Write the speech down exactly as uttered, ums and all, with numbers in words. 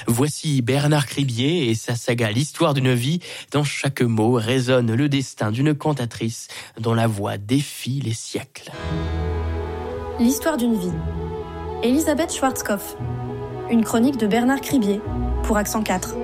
Voici Bernard Cribier et sa saga L'histoire d'une vie. Dans chaque mot résonne le destin d'une cantatrice dont la voix défie les siècles. L'histoire d'une vie. Elisabeth Schwarzkopf. Une chronique de Bernard Cribier pour Accent quatre.